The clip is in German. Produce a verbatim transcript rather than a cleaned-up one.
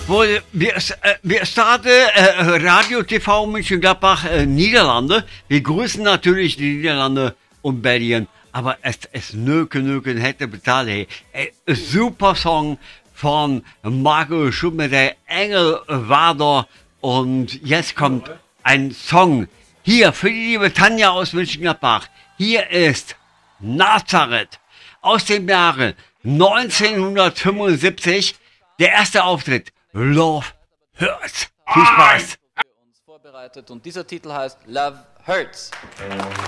Wo wir, äh, wir starten äh, Radio T V Mönchengladbach, äh, Niederlande. Wir grüßen natürlich die Niederlande und Belgien. Aber es ist nöken, nöken, hätte bezahlt. Hey. Äh, super Song von Marco Schumann, der Engel war da. Und jetzt kommt ein Song hier für die liebe Tanja aus Mönchengladbach. Hier ist Nazareth aus dem Jahre neunzehnhundertfünfundsiebzig. Der erste Auftritt. Love Hurts. Viel Spaß. Für uns vorbereitet und dieser Titel heißt Love Hurts.